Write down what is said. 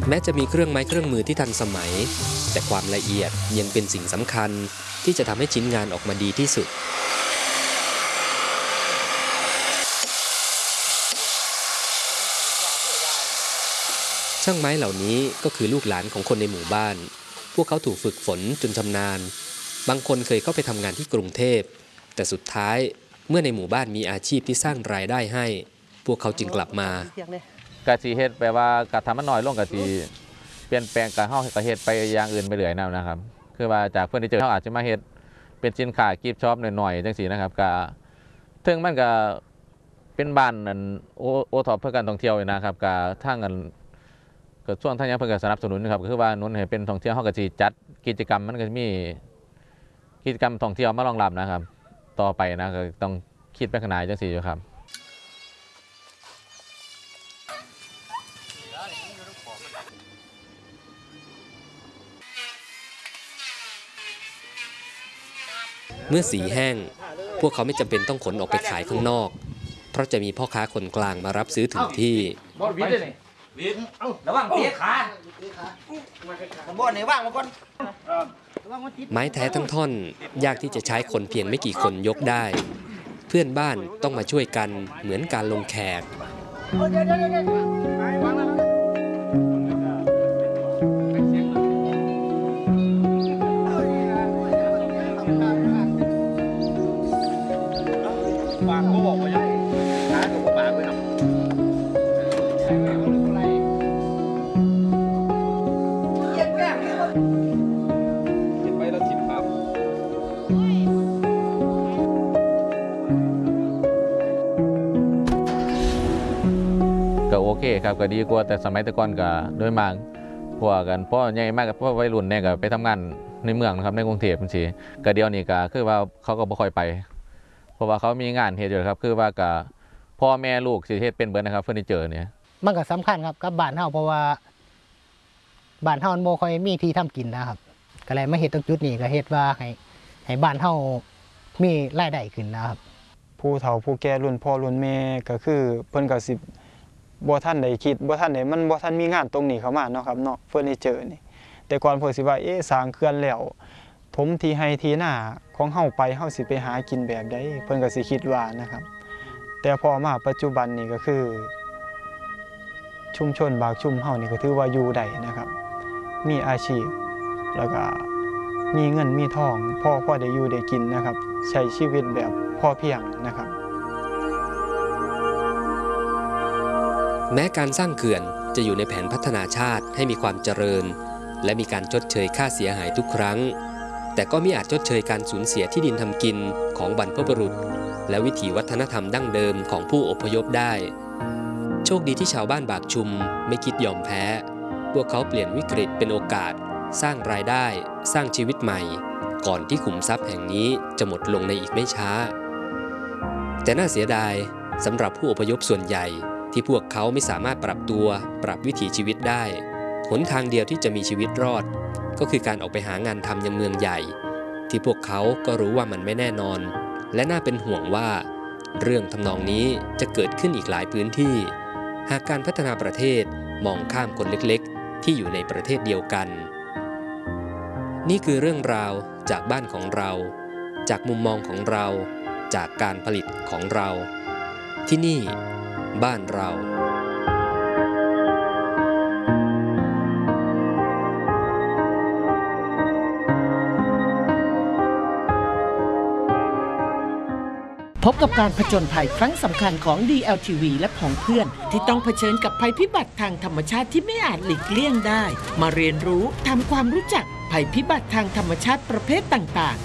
แม้จะมีเครื่องไม้เครื่องมือที่ทันสมัยแต่ความละเอียดยังเป็นสิ่งสำคัญที่จะทำให้ชิ้นงานออกมาดีที่สุดช่างไม้เหล่านี้ก็คือลูกหลานของคนในหมู่บ้านพวกเขาถูกฝึกฝนจนชำนาญบางคนเคยเข้าไปทำงานที่กรุงเทพแต่สุดท้ายเมื่อในหมู่บ้านมีอาชีพที่สร้างรายได้ให้พวกเขาจึงกลับมากะสีเฮ็ดแปลว่ากะทำมันน้อยลงกะสีเปลี่ยนแปลงการเฮาก็เฮ็ดไปอย่างอื่นไปเรื่อยนะครับคือว่าจากเพื่อนที่เจอเฮาอาจจะมาเฮ็ดเป็นสินค้ากิฟต์ช็อปหน่อยๆจังซี่นะครับกะถึงมันก็เป็นบ้านโอท็อปเพื่อการท่องเที่ยวนะครับกะทางกันก็ช่วงทางยังเพิ่นก็สนับสนุนครับก็คือว่านุนให้เป็นท่องเที่ยวเฮาก็สิจัดกิจกรรมมันก็มีกิจกรรมท่องเที่ยวมารองรับนะครับต่อไปนะก็ต้องคิดไปข้างหน้าจังซี่อยู่ครับเมื่อสีแห้งพวกเขาไม่จำเป็นต้องขนออกไปขายข้างนอกเพราะจะมีพ่อค้าคนกลางมารับซื้อถึงที่ระวังเตะขาบ่อนไหนว่างมาก่อนไม้แท้ทั้งท่อนยากที่จะใช้คนเพียงไม่กี่คนยกได้เพื่อนบ้านต้องมาช่วยกันเหมือนการลงแขกปากเขาบอกว่ายังหากับปากไว้หน่อยก็โอเคครับก็ดีกว่าแต่สมัยแต่ก่อนก็โดยมากพวกกันพ่อใหญ่มากกับพ่อวัยรุ่นเนี่ยก็ไปทำงานในเมืองนะครับในกรุงเทพฯสิก็เดียวนี่ก็คือว่าเขาก็บ่ค่อยไปเพราะว่าเขามีงานเฮ็ดอยู่ครับคือว่าก็พ่อแม่ลูกสิเฮ็ดเป็นเบิดนะครับเฟอร์นิเจอร์เนี่ยมันก็สำคัญครับกับบ้านเฮาเพราะว่าบ้านเฮามันบ่ค่อยมีที่ทำกินนะครับก็เลยมาเฮ็ดตรงจุดนี้ก็เฮ็ดว่าให้บ้านเฮามีรายได้ขึ้นนะครับผู้เฒ่าผู้แก่รุ่นพ่อรุ่นแม่ก็คือเพิ่นก็สิบ่ทันได้คิดบ่ทันได้มันบ่ทันมีงานตรงนี้เข้ามาเนาะครับเนาะเฟอร์นิเจอร์นี่แต่ก่อนเพิ่นสิว่าสร้างเขื่อนแล้วถมที่ให้ที่นาของเฮาไปเฮาสิไปหากินแบบใดเพิ่นก็สิคิดว่านะครับแต่พอมาปัจจุบันนี้ก็คือชุมชนบากชุมเฮานี่ก็ถือว่าอยู่ได้นะครับมีอาชีพแล้วก็มีเงินมีทองพอได้อยู่ได้กินนะครับใช้ชีวิตแบบพอเพียงนะครับแม้การสร้างเขื่อนจะอยู่ในแผนพัฒนาชาติให้มีความเจริญและมีการชดเชยค่าเสียหายทุกครั้งแต่ก็ไม่อาจชดเชยการสูญเสียที่ดินทำกินของบรรพบุรุษและวิถีวัฒนธรรมดั้งเดิมของผู้อพยพได้โชคดีที่ชาวบ้านบากชุมไม่คิดยอมแพ้พวกเขาเปลี่ยนวิกฤตเป็นโอกาสสร้างรายได้สร้างชีวิตใหม่ก่อนที่ขุมทรัพย์แห่งนี้จะหมดลงในอีกไม่ช้าแต่น่าเสียดายสำหรับผู้อพยพส่วนใหญ่ที่พวกเขาไม่สามารถปรับตัวปรับวิถีชีวิตได้หนทางเดียวที่จะมีชีวิตรอดก็คือการออกไปหางานทำยังเมืองใหญ่ที่พวกเขาก็รู้ว่ามันไม่แน่นอนและน่าเป็นห่วงว่าเรื่องทำนองนี้จะเกิดขึ้นอีกหลายพื้นที่หากการพัฒนาประเทศมองข้ามคนเล็กๆที่อยู่ในประเทศเดียวกันนี่คือเรื่องราวจากบ้านของเราจากมุมมองของเราจากการผลิตของเราที่นี่บ้านเราพบกับการผจญภัยครั้งสำคัญของ DLTV และผองเพื่อนที่ต้องเผชิญกับภัยพิบัติทางธรรมชาติที่ไม่อาจหลีกเลี่ยงได้มาเรียนรู้ทำความรู้จักภัยพิบัติทางธรรมชาติประเภทต่าง